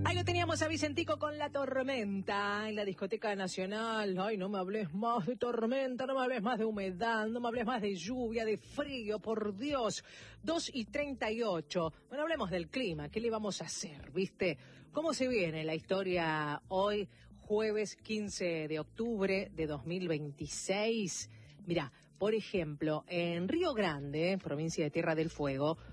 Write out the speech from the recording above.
Ahí lo teníamos a Vicentico con La Tormenta en la discoteca nacional. Ay, no me hables más de tormenta, no me hables más de humedad, no me hables más de lluvia, de frío, por Dios. 2:38. Bueno, hablemos del clima. ¿Qué le vamos a hacer, viste? ¿Cómo se viene la historia hoy, jueves 15 de octubre de 2026? Mirá, por ejemplo, en Río Grande, provincia de Tierra del Fuego,